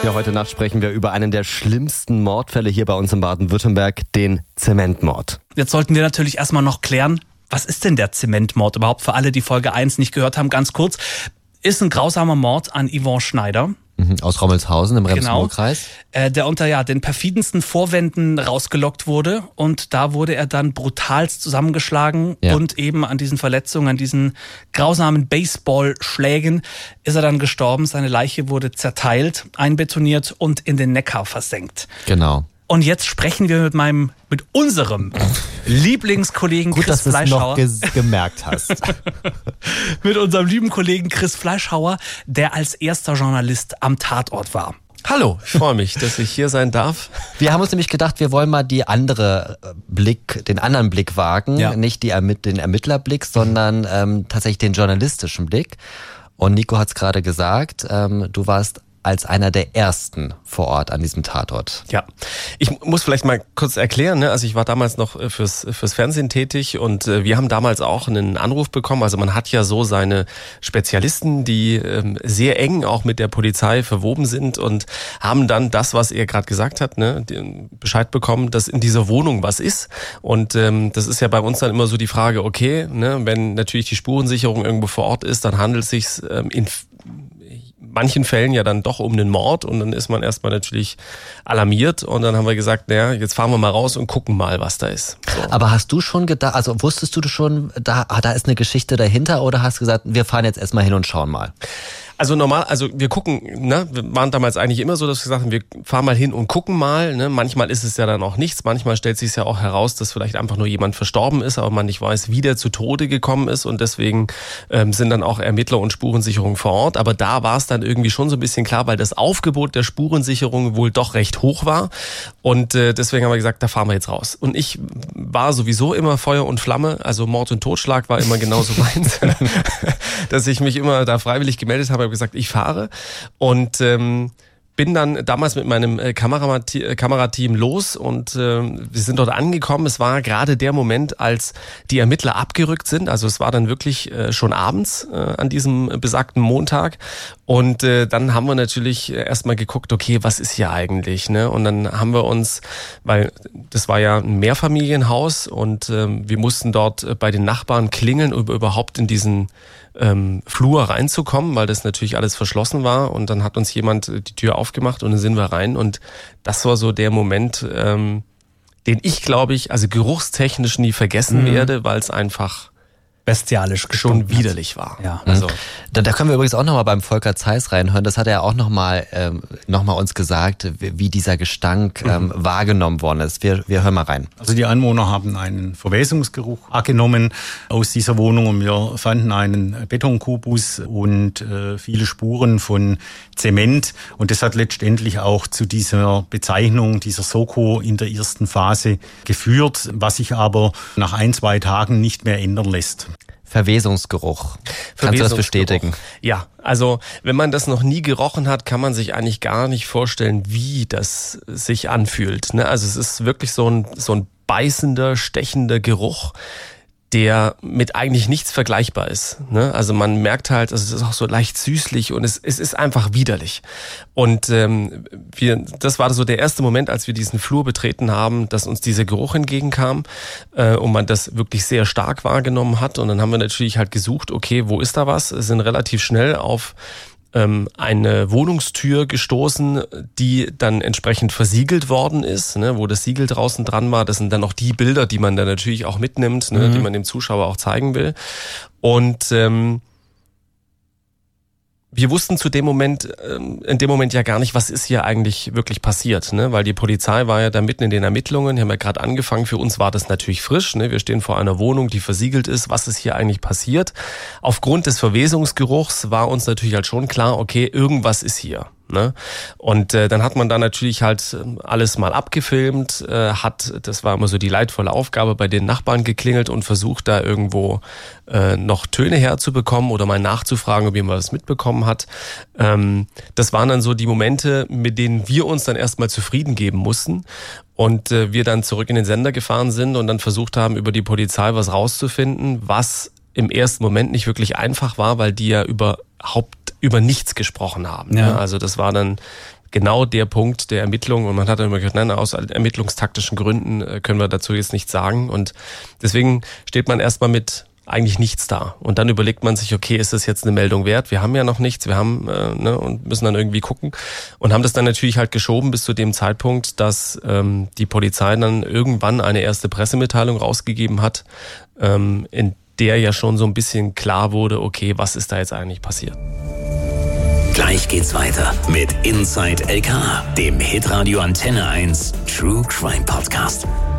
Ja, heute Nacht sprechen wir über einen der schlimmsten Mordfälle hier bei uns in Baden-Württemberg, den Zementmord. Jetzt sollten wir natürlich erstmal noch klären, was ist denn der Zementmord überhaupt? Für alle, die Folge 1 nicht gehört haben, ganz kurz. Ist ein grausamer Mord an Yvonne Schneider. Aus Rommelshausen im Rems-Murr-Kreis. Der unter den perfidensten Vorwänden rausgelockt wurde. Und da wurde er dann brutalst zusammengeschlagen. Ja. Und eben an diesen Verletzungen, an diesen grausamen Baseballschlägen ist er dann gestorben. Seine Leiche wurde zerteilt, einbetoniert und in den Neckar versenkt. Genau. Und jetzt sprechen wir mit unserem Lieblingskollegen Gut, Chris Fleischhauer. Gut, dass du es noch gemerkt hast. Mit unserem lieben Kollegen Chris Fleischhauer, der als erster Journalist am Tatort war. Hallo, ich freue mich, dass ich hier sein darf. Wir haben uns nämlich gedacht, wir wollen mal den anderen Blick wagen. Ja. Nicht den Ermittlerblick, sondern tatsächlich den journalistischen Blick. Und Nico hat es gerade gesagt, du warst als einer der ersten vor Ort an diesem Tatort. Ja, ich muss vielleicht mal kurz erklären, ne? Also ich war damals noch fürs Fernsehen tätig und wir haben damals auch einen Anruf bekommen. Also man hat ja so seine Spezialisten, die sehr eng auch mit der Polizei verwoben sind und haben dann das, was er gerade gesagt hat, ne, Bescheid bekommen, dass in dieser Wohnung was ist. Und das ist ja bei uns dann immer so die Frage, okay, ne, wenn natürlich die Spurensicherung irgendwo vor Ort ist, dann handelt es sich in manchen Fällen ja dann doch um einen Mord und dann ist man erstmal natürlich alarmiert und dann haben wir gesagt, naja, jetzt fahren wir mal raus und gucken mal, was da ist. So. Aber hast du schon gedacht, also wusstest du schon, da ist eine Geschichte dahinter oder hast du gesagt, wir fahren jetzt erstmal hin und schauen mal? Also wir gucken, ne, wir waren damals eigentlich immer so, dass wir gesagt haben, wir fahren mal hin und gucken mal, ne, manchmal ist es ja dann auch nichts, manchmal stellt sich ja auch heraus, dass vielleicht einfach nur jemand verstorben ist, aber man nicht weiß, wie der zu Tode gekommen ist und deswegen sind dann auch Ermittler und Spurensicherung vor Ort, aber da war es dann irgendwie schon so ein bisschen klar, weil das Aufgebot der Spurensicherung wohl doch recht hoch war und deswegen haben wir gesagt, da fahren wir jetzt raus. Und ich war sowieso immer Feuer und Flamme, also Mord und Totschlag war immer genauso meins, dass ich mich immer da freiwillig gemeldet habe, gesagt, ich fahre und bin dann damals mit meinem Kamerateam los und wir sind dort angekommen. Es war gerade der Moment, als die Ermittler abgerückt sind. Also es war dann wirklich schon abends an diesem besagten Montag. Und dann haben wir natürlich erstmal geguckt, okay, was ist hier eigentlich? Ne? Und dann haben wir uns, weil das war ja ein Mehrfamilienhaus und wir mussten dort bei den Nachbarn klingeln, um überhaupt in diesen Flur reinzukommen, weil das natürlich alles verschlossen war und dann hat uns jemand die Tür aufgemacht und dann sind wir rein und das war so der Moment, den ich, glaube ich, also geruchstechnisch nie vergessen werde, weil es einfach bestialisch schon widerlich war. Ja. Also da können wir übrigens auch nochmal beim Volker Zeiss reinhören. Das hat er auch nochmal uns gesagt, wie dieser Gestank wahrgenommen worden ist. Wir hören mal rein. Also die Anwohner haben einen Verwesungsgeruch wahrgenommen aus dieser Wohnung und wir fanden einen Betonkubus und viele Spuren von Zement und das hat letztendlich auch zu dieser Bezeichnung, dieser Soko in der ersten Phase geführt, was sich aber nach 1-2 Tagen nicht mehr ändern lässt. Verwesungsgeruch. Kannst du das bestätigen? Ja, also wenn man das noch nie gerochen hat, kann man sich eigentlich gar nicht vorstellen, wie das sich anfühlt. Also es ist wirklich so ein beißender, stechender Geruch, der mit eigentlich nichts vergleichbar ist. Also man merkt halt, also es ist auch so leicht süßlich und es ist einfach widerlich. Und das war so der erste Moment, als wir diesen Flur betreten haben, dass uns dieser Geruch entgegenkam und man das wirklich sehr stark wahrgenommen hat. Und dann haben wir natürlich halt gesucht, okay, wo ist da was? Sind relativ schnell auf eine Wohnungstür gestoßen, die dann entsprechend versiegelt worden ist, ne, wo das Siegel draußen dran war. Das sind dann auch die Bilder, die man dann natürlich auch mitnimmt, ne, die man dem Zuschauer auch zeigen will. Und wir wussten in dem Moment ja gar nicht, was ist hier eigentlich wirklich passiert, ne? Weil die Polizei war ja da mitten in den Ermittlungen, die haben ja gerade angefangen, für uns war das natürlich frisch, ne? Wir stehen vor einer Wohnung, die versiegelt ist, was ist hier eigentlich passiert? Aufgrund des Verwesungsgeruchs war uns natürlich halt schon klar, okay, irgendwas ist hier. Ne? Und dann hat man da natürlich halt alles mal abgefilmt, das war immer so die leidvolle Aufgabe, bei den Nachbarn geklingelt und versucht da irgendwo noch Töne herzubekommen oder mal nachzufragen, ob jemand was mitbekommen hat. Das waren dann so die Momente, mit denen wir uns dann erstmal zufrieden geben mussten und wir dann zurück in den Sender gefahren sind und dann versucht haben, über die Polizei was rauszufinden, was im ersten Moment nicht wirklich einfach war, weil die ja überhaupt über nichts gesprochen haben. Ja. Also das war dann genau der Punkt der Ermittlung und man hat dann immer gesagt, nein, aus ermittlungstaktischen Gründen können wir dazu jetzt nichts sagen und deswegen steht man erstmal mit eigentlich nichts da. Und dann überlegt man sich, okay, ist das jetzt eine Meldung wert? Wir haben ja noch nichts, und müssen dann irgendwie gucken. Und haben das dann natürlich halt geschoben bis zu dem Zeitpunkt, dass die Polizei dann irgendwann eine erste Pressemitteilung rausgegeben hat, in der ja schon so ein bisschen klar wurde, okay, was ist da jetzt eigentlich passiert? Gleich geht's weiter mit Inside LK, dem Hitradio Antenne 1 True Crime Podcast.